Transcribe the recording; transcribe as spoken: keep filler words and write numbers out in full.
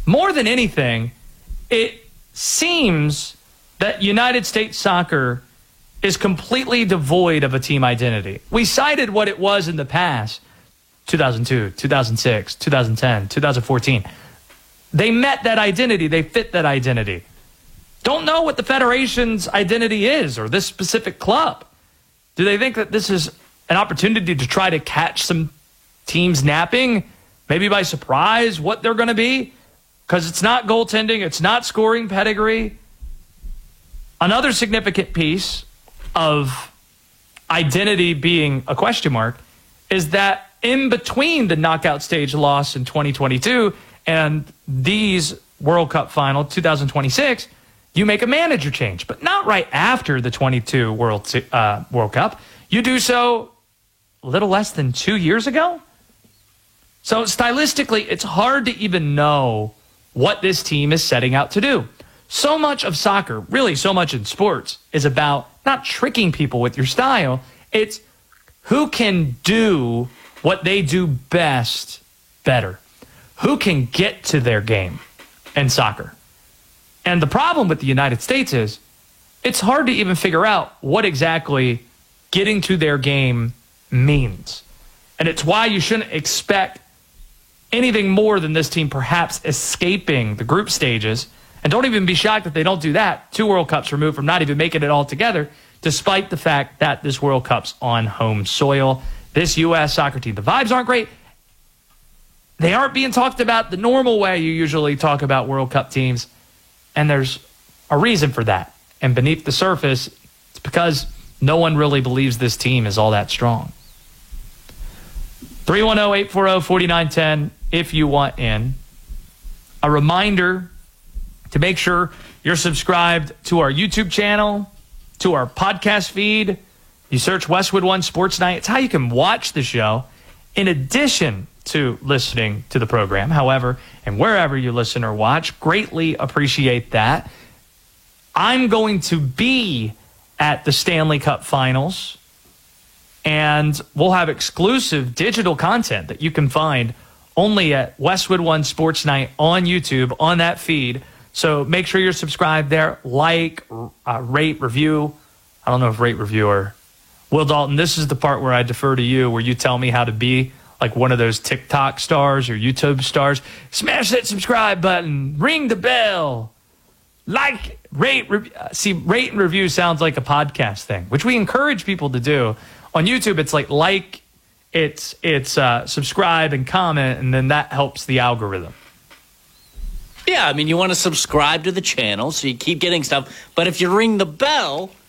more than anything, it seems that United States soccer is completely devoid of a team identity. We cited what it was in the past, two thousand two, two thousand six, two thousand ten, two thousand fourteen. They met that identity. They fit that identity. Don't know what the Federation's identity is or this specific club. Do they think that this is an opportunity to try to catch some teams napping, maybe by surprise, what they're going to be? Because it's not goaltending. It's not scoring pedigree. Another significant piece of identity being a question mark is that in between the knockout stage loss in twenty twenty-two and these World Cup final, two thousand twenty-six, you make a manager change, but not right after the twenty-two World uh, World Cup. You do so a little less than two years ago. So stylistically, it's hard to even know what this team is setting out to do. So much of soccer, really so much in sports, is about not tricking people with your style. It's who can do what they do best better. Who can get to their game in soccer. And the problem with the United States is it's hard to even figure out what exactly getting to their game means. And it's why you shouldn't expect anything more than this team perhaps escaping the group stages. And don't even be shocked if they don't do that. Two World Cups removed from not even making it all together, despite the fact that this World Cup's on home soil. This U S soccer team, the vibes aren't great. They aren't being talked about the normal way you usually talk about World Cup teams. And there's a reason for that. And beneath the surface, it's because no one really believes this team is all that strong. three one zero, eight four zero, four nine one zero if you want in. A reminder to make sure you're subscribed to our YouTube channel, to our podcast feed. You search Westwood One Sports Night. It's how you can watch the show in addition to listening to the program. However, and wherever you listen or watch, greatly appreciate that. I'm going to be at the Stanley Cup Finals, and we'll have exclusive digital content that you can find only at Westwood One Sports Night on YouTube, on that feed. So make sure you're subscribed there. Like, uh, rate, review. I don't know if rate, review, or... Will Dalton, this is the part where I defer to you, where you tell me how to be like one of those TikTok stars or YouTube stars. Smash that subscribe button. Ring the bell. Like, rate, re- see, rate and review sounds like a podcast thing, which we encourage people to do. On YouTube, it's like like, it's it's uh, subscribe and comment, and then that helps the algorithm. Yeah, I mean, you want to subscribe to the channel so you keep getting stuff. But if you ring the bell,